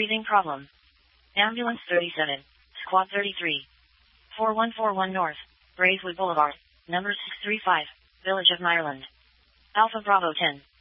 Breathing problem. Ambulance 37, Squad 33. 4141 North, Braeswood Boulevard, number 635, Village of Ireland. Alpha Bravo 10.